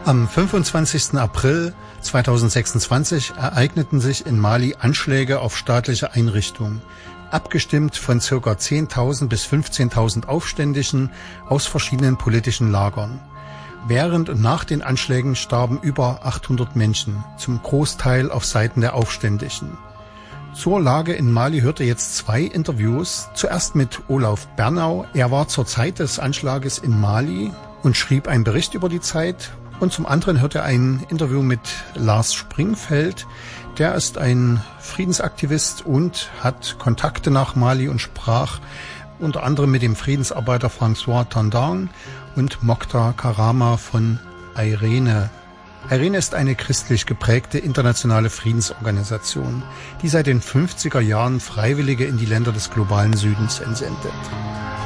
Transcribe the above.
Am 25. April 2026 ereigneten sich in Mali Anschläge auf staatliche Einrichtungen, abgestimmt von ca. 10.000 bis 15.000 Aufständischen aus verschiedenen politischen Lagern. Während und nach den Anschlägen starben über 800 Menschen, zum Großteil auf Seiten der Aufständischen. Zur Lage in Mali hörte jetzt 2 Interviews. Zuerst mit Olaf Bernau. Er war zur Zeit des Anschlages in Mali und schrieb einen Bericht über die Zeit. Und zum anderen hörte er ein Interview mit Lars Springfeld. Der ist ein Friedensaktivist und hat Kontakte nach Mali und sprach unter anderem mit dem Friedensarbeiter François Tandang und Mokhtar Karama von IRENE. IRENE ist eine christlich geprägte internationale Friedensorganisation, die seit den 50er Jahren Freiwillige in die Länder des globalen Südens entsendet.